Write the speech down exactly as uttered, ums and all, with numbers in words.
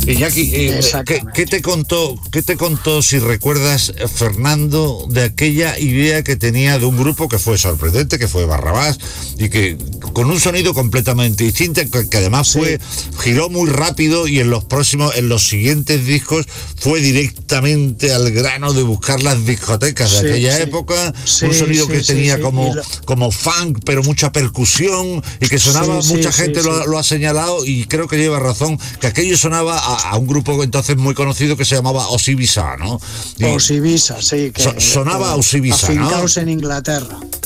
Iñaki, eh, ¿qué, ¿qué te contó, qué te contó, si recuerdas, Fernando, de aquella idea que tenía de un grupo que fue sorprendente, que fue Barrabás, y que con un sonido completamente distinto, que, que además sí. fue giró muy rápido, y en los próximos, en los siguientes discos fue directamente al grano de buscar las discotecas de sí, aquella sí. época, sí, un sonido sí, que sí, tenía sí, como, lo... como funk, pero mucha percusión, y que sonaba, sí, mucha sí, gente sí, lo, sí. lo ha señalado, y creo que lleva razón, que aquello sonaba a, a un grupo entonces muy conocido que se llamaba Osibisa, ¿no? Y Osibisa, sí. Que, so, sonaba a Osibisa, ¿no? Afincados en Inglaterra.